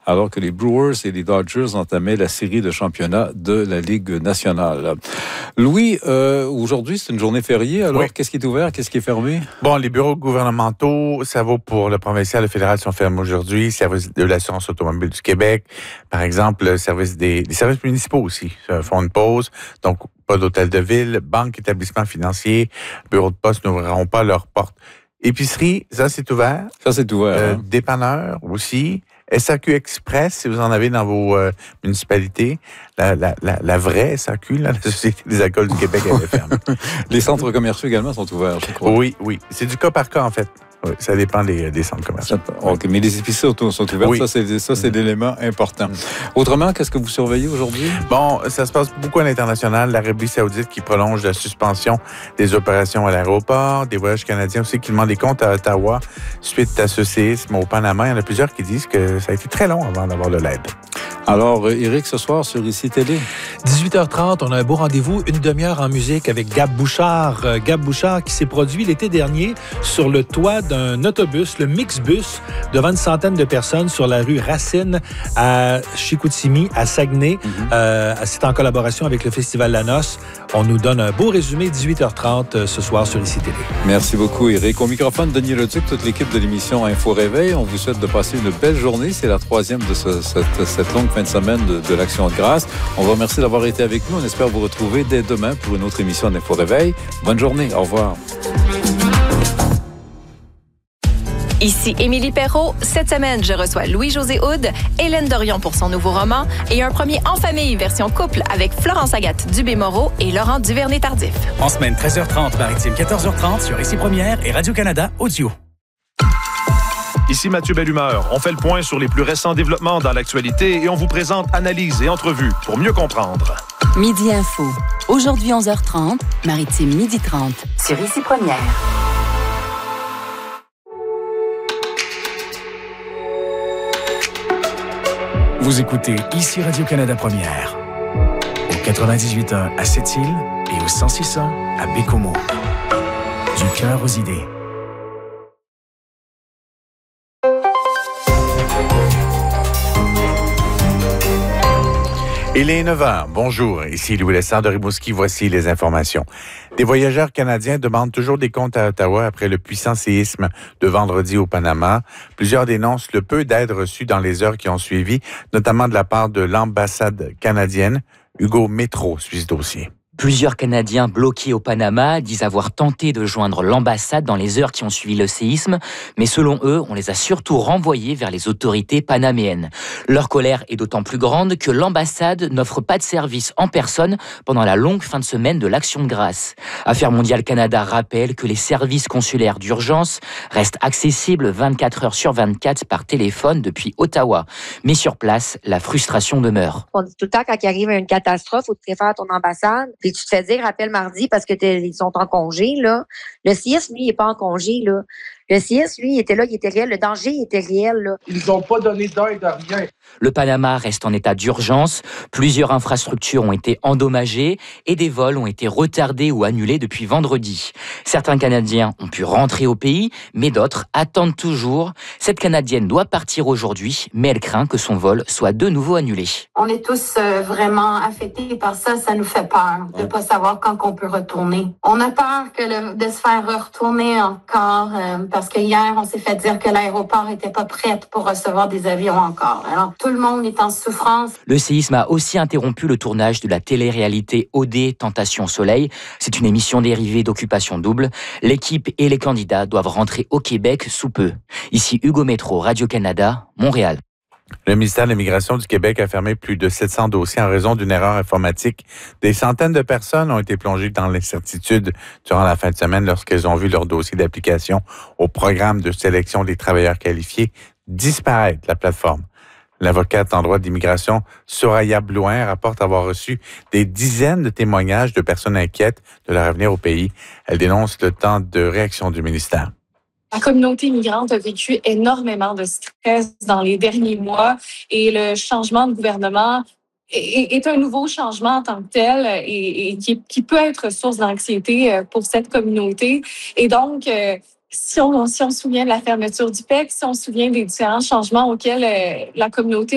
alors que les Brewers et les Dodgers entamaient la série de championnat de la Ligue nationale. Louis, aujourd'hui, c'est une journée fériée. Alors, qu'est-ce qui est ouvert? Qu'est-ce qui est fermé? Bon, les bureaux gouvernementaux, ça vaut pour le provincial et le fédéral sont fermés aujourd'hui. Service de l'assurance automobile du Québec, par exemple, les services municipaux aussi font une pause. Donc, pas d'hôtel de ville, banques, établissements financiers, bureaux de poste n'ouvriront pas leurs portes. Épicerie, ça c'est ouvert. Ça c'est ouvert. Dépanneur aussi. SAQ Express, si vous en avez dans vos municipalités. La vraie SAQ, la Société des alcools du Québec, elle est fermée. Les centres commerciaux également sont ouverts, je crois. Oui. C'est du cas par cas, en fait. Oui, ça dépend des centres commerciaux. OK, mais les épiceries sont ouvertes. Oui. Ça, c'est l'élément important. Autrement, qu'est-ce que vous surveillez aujourd'hui? Bon, ça se passe beaucoup à l'international. L'Arabie saoudite qui prolonge la suspension des opérations à l'aéroport, des voyages canadiens aussi qui demandent des comptes à Ottawa suite à ce séisme au Panama. Il y en a plusieurs qui disent que ça a été très long avant d'avoir de l'aide. Alors, Éric, ce soir, sur ICI Télé? 18h30, on a un beau rendez-vous, une demi-heure en musique avec Gab Bouchard. Gab Bouchard qui s'est produit l'été dernier sur le toit d'un autobus, le Mixbus, devant une centaine de personnes sur la rue Racine à Chicoutimi, à Saguenay. C'est en collaboration avec le Festival La Noce. On nous donne un beau résumé, 18h30 ce soir sur ICI Télé. Merci beaucoup, Éric. Au microphone, Denis Leduc, toute l'équipe de l'émission Info Réveil. On vous souhaite de passer une belle journée. C'est la troisième de cette longue fin de semaine de l'Action de grâce. On vous remercie d'avoir été avec nous. On espère vous retrouver dès demain pour une autre émission d'Info Réveil. Bonne journée. Au revoir. Ici Émilie Perrault. Cette semaine, je reçois Louis-José Houd, Hélène Dorion pour son nouveau roman et un premier en famille version couple avec Florence Agathe Dubé-Moreau et Laurent Duvernay-Tardif. En semaine 13h30, maritime 14h30 sur ICI Première et Radio-Canada Audio. Ici Mathieu Bellumeur. On fait le point sur les plus récents développements dans l'actualité et on vous présente analyses et entrevues pour mieux comprendre. Midi Info. Aujourd'hui 11h30, maritime 12h30 sur ICI Première. Vous écoutez ici Radio-Canada Première, au 98.1 à Sept-Îles et au 106.1 à Bécomo. Du cœur aux idées. Il est 9h. Bonjour, ici Louis Lessard de Rimouski. Voici les informations. Des voyageurs canadiens demandent toujours des comptes à Ottawa après le puissant séisme de vendredi au Panama. Plusieurs dénoncent le peu d'aide reçue dans les heures qui ont suivi, notamment de la part de l'ambassade canadienne. Hugo Métro suit ce dossier. Plusieurs Canadiens bloqués au Panama disent avoir tenté de joindre l'ambassade dans les heures qui ont suivi le séisme, mais selon eux, on les a surtout renvoyés vers les autorités panaméennes. Leur colère est d'autant plus grande que l'ambassade n'offre pas de service en personne pendant la longue fin de semaine de l'Action de grâce. Affaires mondiales Canada rappelle que les services consulaires d'urgence restent accessibles 24 heures sur 24 par téléphone depuis Ottawa. Mais sur place, la frustration demeure. On dit tout le temps quand il arrive une catastrophe, il faut te référer à ton ambassade. Puis tu te fais dire, appelle mardi parce que ils sont en congé, là. Le CIS, lui, il n'est pas en congé, là. Le CIS, lui, il était là, il était réel. Le danger, il était réel, là. Ils n'ont pas donné d'aide à rien. Le Panama reste en état d'urgence. Plusieurs infrastructures ont été endommagées et des vols ont été retardés ou annulés depuis vendredi. Certains Canadiens ont pu rentrer au pays, mais d'autres attendent toujours. Cette Canadienne doit partir aujourd'hui, mais elle craint que son vol soit de nouveau annulé. On est tous vraiment affectés par ça. Ça nous fait peur de ne pas savoir quand on peut retourner. On a peur de se faire retourner encore parce que hier, on s'est fait dire que l'aéroport n'était pas prêt pour recevoir des avions encore. Alors, tout le monde est en souffrance. Le séisme a aussi interrompu le tournage de la télé-réalité OD Tentation Soleil. C'est une émission dérivée d'Occupation Double. L'équipe et les candidats doivent rentrer au Québec sous peu. Ici Hugo Métro, Radio-Canada, Montréal. Le ministère de l'Immigration du Québec a fermé plus de 700 dossiers en raison d'une erreur informatique. Des centaines de personnes ont été plongées dans l'incertitude durant la fin de semaine lorsqu'elles ont vu leur dossier d'application au programme de sélection des travailleurs qualifiés disparaître de la plateforme. L'avocate en droit d'immigration, Soraya Blouin, rapporte avoir reçu des dizaines de témoignages de personnes inquiètes de leur avenir au pays. Elle dénonce le temps de réaction du ministère. La communauté immigrante a vécu énormément de stress dans les derniers mois et le changement de gouvernement est un nouveau changement en tant que tel et qui peut être source d'anxiété pour cette communauté. Et donc, si on se souvient de la fermeture du PEC, si on se souvient des différents changements auxquels la communauté